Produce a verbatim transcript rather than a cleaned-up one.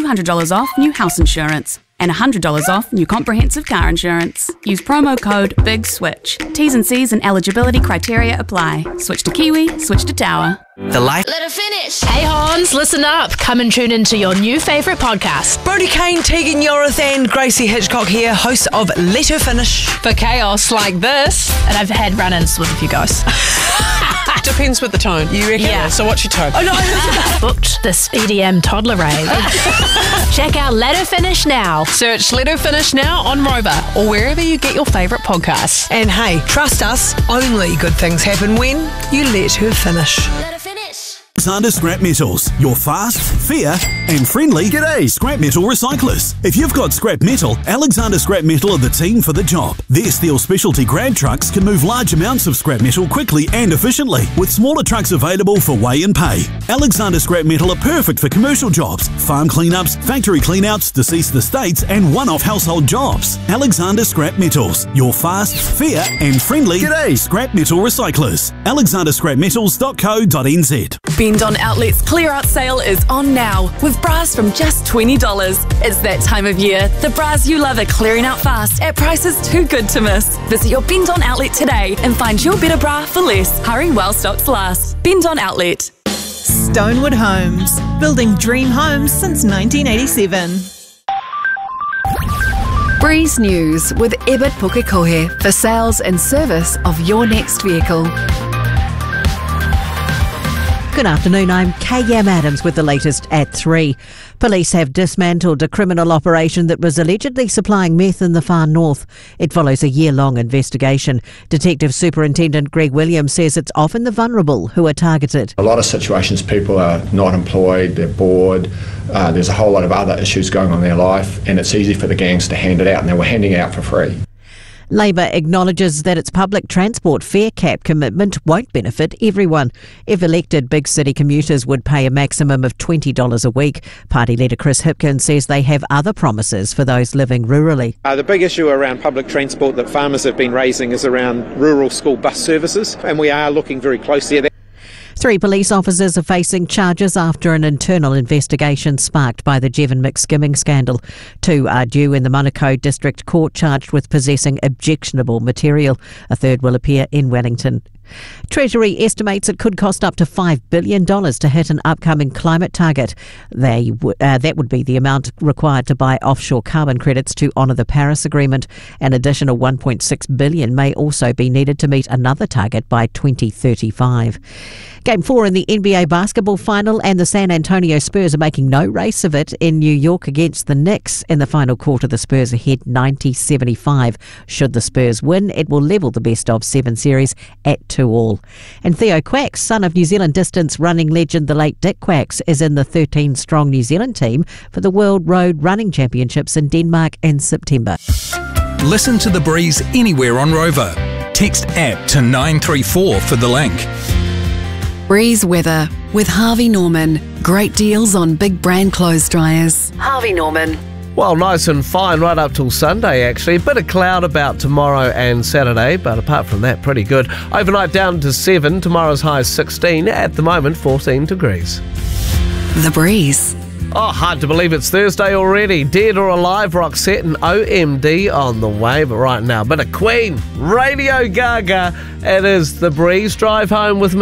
hundred dollars off new house insurance and one hundred dollars off new comprehensive car insurance. Use promo code BIGSWITCH. T's and C's and eligibility criteria apply. Switch to Kiwi, switch to Tower. The life. Let her finish. Hey Hans, listen up. Come and tune into your new favourite podcast. Brodie Kane, Tegan Yorath and Gracie Hitchcock here, hosts of Let Her Finish. For chaos like this. And I've had run-ins with a few guys. Depends with the tone. You reckon? Yeah. So what's your tone? Oh no, Booked this E D M toddler rave. Check out Let Her Finish now. Search Let Her Finish now on Rover or wherever you get your favourite podcasts. and hey, trust us, only good things happen when you let her finish. Let her finish. Alexander Scrap Metals, your fast, fair and friendly G'day scrap metal recyclers. If you've got scrap metal, Alexander Scrap Metal are the team for the job. Their steel specialty grab trucks can move large amounts of scrap metal quickly and efficiently, with smaller trucks available for weigh and pay. Alexander Scrap Metal are perfect for commercial jobs, farm cleanups, factory cleanouts, deceased estates and one-off household jobs. Alexander Scrap Metals, your fast, fair and friendly G'day scrap metal recyclers. alexander scrap metals dot co dot n z. Bendon Outlet's clear out sale is on now with bras from just twenty dollars. It's that time of year. The bras you love are clearing out fast at prices too good to miss. Visit your Bendon Outlet today and find your better bra for less. Hurry while stocks last. Bendon Outlet. Stonewood Homes, building dream homes since nineteen eighty-seven. Breeze News with Ebert Pukekohe for sales and service of your next vehicle. Good afternoon, I'm K M Adams with the latest at three. Police have dismantled a criminal operation that was allegedly supplying meth in the far north. It follows a year-long investigation. Detective Superintendent Greg Williams says it's often the vulnerable who are targeted. A lot of situations people are not employed, they're bored, uh, there's a whole lot of other issues going on in their life, and it's easy for the gangs to hand it out, and they were handing it out for free. Labor acknowledges that its public transport fare cap commitment won't benefit everyone. If elected, big city commuters would pay a maximum of twenty dollars a week. Party leader Chris Hipkins says they have other promises for those living rurally. Uh, the big issue around public transport that farmers have been raising is around rural school bus services, and we are looking very closely at that. Three police officers are facing charges after an internal investigation sparked by the Jevon McSkimming scandal. Two are due in the Manukau District Court charged with possessing objectionable material. A third will appear in Wellington. Treasury estimates it could cost up to five billion dollars to hit an upcoming climate target. They w- uh, that would be the amount required to buy offshore carbon credits to honour the Paris Agreement. An additional one point six billion dollars may also be needed to meet another target by twenty thirty-five. Game four in the N B A basketball final, and the San Antonio Spurs are making no race of it in New York against the Knicks. In the final quarter, the Spurs ahead ninety seventy-five. Should the Spurs win, it will level the best of seven series at two all. And Theo Quacks, son of New Zealand distance running legend the late Dick Quacks, is in the thirteen-strong New Zealand team for the World Road Running Championships in Denmark in September. Listen to The Breeze anywhere on Rover. Text app to nine three four for the link. Breeze weather with Harvey Norman. Great deals on big brand clothes dryers. Harvey Norman. Well, nice and fine right up till Sunday, actually. A bit of cloud about tomorrow and Saturday, but apart from that, pretty good. Overnight down to seven, tomorrow's high is sixteen, at the moment fourteen degrees. The Breeze. Oh, hard to believe it's Thursday already. Dead or Alive, Roxette and O M D on the way, but right now, bit of Queen, Radio Gaga. It is The Breeze. Drive home with me.